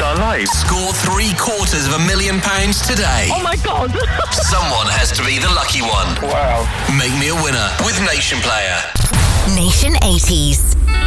our lives. Score £750,000 today. Oh my God. Someone has to be the lucky one. Wow. Make me a winner with Nation Player. Nation 80s.